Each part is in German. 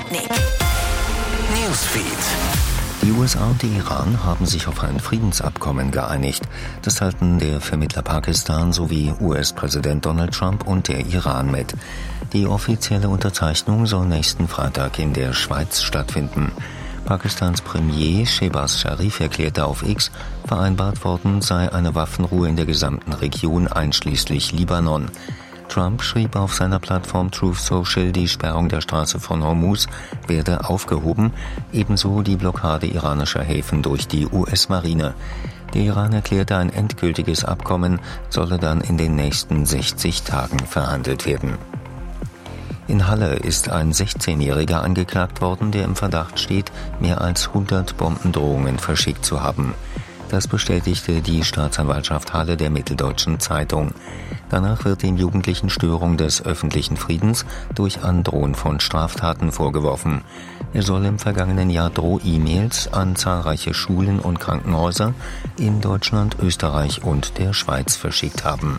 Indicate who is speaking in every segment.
Speaker 1: Sputnik.
Speaker 2: Newsfeed.
Speaker 3: Die USA und der Iran haben sich auf ein Friedensabkommen geeinigt. Das halten der Vermittler Pakistan sowie US-Präsident Donald Trump und der Iran mit. Die offizielle Unterzeichnung soll nächsten Freitag in der Schweiz stattfinden. Pakistans Premier Shehbaz Sharif erklärte auf X, vereinbart worden sei eine Waffenruhe in der gesamten Region einschließlich Libanon. Trump schrieb auf seiner Plattform Truth Social, die Sperrung der Straße von Hormuz werde aufgehoben, ebenso die Blockade iranischer Häfen durch die US-Marine. Der Iran erklärte, ein endgültiges Abkommen solle dann in den nächsten 60 Tagen verhandelt werden. In Halle ist ein 16-Jähriger angeklagt worden, der im Verdacht steht, mehr als 100 Bombendrohungen verschickt zu haben. Das bestätigte die Staatsanwaltschaft Halle der Mitteldeutschen Zeitung. Danach wird den Jugendlichen Störung des öffentlichen Friedens durch Androhen von Straftaten vorgeworfen. Er soll im vergangenen Jahr Droh-E-Mails an zahlreiche Schulen und Krankenhäuser in Deutschland, Österreich und der Schweiz verschickt haben.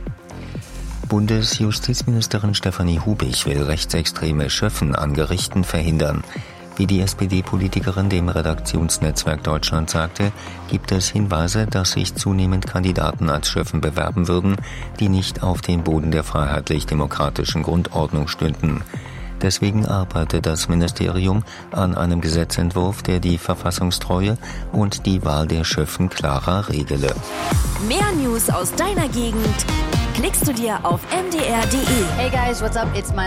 Speaker 3: Bundesjustizministerin Stefanie Hubich will rechtsextreme Schöffen an Gerichten verhindern. Wie die SPD-Politikerin dem Redaktionsnetzwerk Deutschland sagte, gibt es Hinweise, dass sich zunehmend Kandidaten als Schöffen bewerben würden, die nicht auf dem Boden der freiheitlich-demokratischen Grundordnung stünden. Deswegen arbeitet das Ministerium an einem Gesetzentwurf, der die Verfassungstreue und die Wahl der Schöffen klarer regele.
Speaker 1: Mehr News aus deiner Gegend klickst du dir auf mdr.de.
Speaker 4: Hey guys, what's up? It's